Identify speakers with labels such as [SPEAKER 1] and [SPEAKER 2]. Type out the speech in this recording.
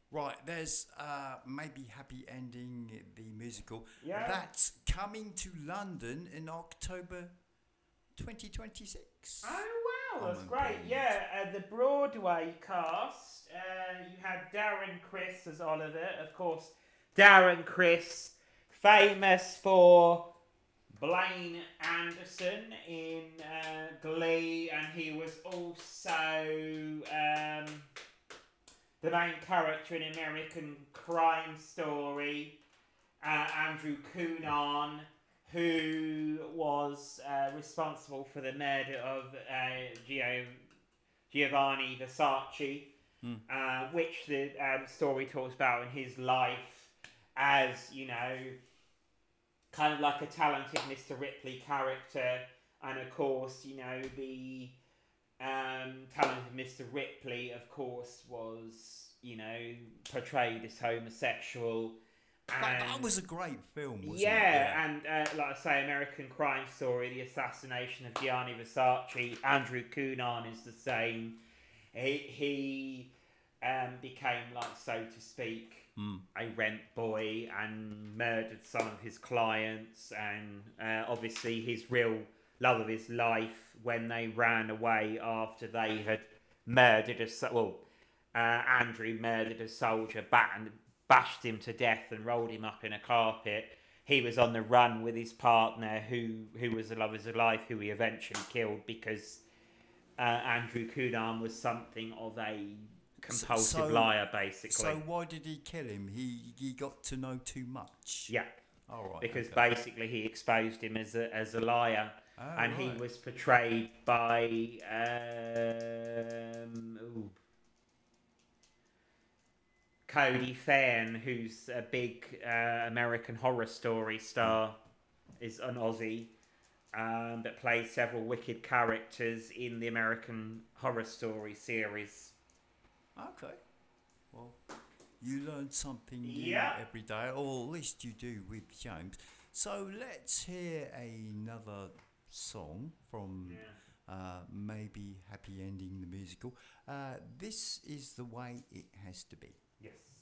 [SPEAKER 1] Right, there's maybe Happy Ending the musical
[SPEAKER 2] Yeah.
[SPEAKER 1] that's coming to London in October 2026.
[SPEAKER 2] Oh wow,
[SPEAKER 1] I'm
[SPEAKER 2] that's
[SPEAKER 1] on
[SPEAKER 2] great.
[SPEAKER 1] board.
[SPEAKER 2] Yeah, the Broadway cast. You had Darren Criss as Oliver, of course. Darren Criss, famous for Blaine Anderson in Glee, and he was also the main character in American Crime Story. Andrew Cunanan, who was responsible for the murder of Giovanni Versace,
[SPEAKER 1] Mm.
[SPEAKER 2] which the story talks about in his life as, kind of like a talented Mr. Ripley character. And of course, the talented Mr. Ripley, of course, was, portrayed as homosexual.
[SPEAKER 1] That
[SPEAKER 2] And
[SPEAKER 1] was a great film, wasn't it? Yeah.
[SPEAKER 2] yeah, and like I say, American Crime Story, the assassination of Gianni Versace. Andrew Cunanan is the same. He became, like, so to speak,
[SPEAKER 1] Mm.
[SPEAKER 2] a rent boy and murdered some of his clients, and obviously his real love of his life when they ran away after they had murdered Andrew murdered a soldier, bashed him to death and rolled him up in a carpet. He was on the run with his partner, who was the love of his life, who he eventually killed because Andrew Cunanan was something of a
[SPEAKER 1] So,
[SPEAKER 2] compulsive
[SPEAKER 1] so,
[SPEAKER 2] liar, basically.
[SPEAKER 1] so why did he kill him? He got to know too much.
[SPEAKER 2] Yeah,
[SPEAKER 1] All right.
[SPEAKER 2] because
[SPEAKER 1] Okay.
[SPEAKER 2] basically he exposed him as a liar,
[SPEAKER 1] Oh
[SPEAKER 2] and he
[SPEAKER 1] right.
[SPEAKER 2] was portrayed by Cody Fain, who's a big American Horror Story
[SPEAKER 1] Mm.
[SPEAKER 2] star, is an Aussie that plays several wicked characters in the American Horror Story series.
[SPEAKER 1] Okay. Well, you learn something new
[SPEAKER 2] Yeah.
[SPEAKER 1] every day, or at least you do with James. So let's hear another song from
[SPEAKER 2] Yeah.
[SPEAKER 1] maybe Happy Ending the musical. This is the way it has to be.
[SPEAKER 2] Yes.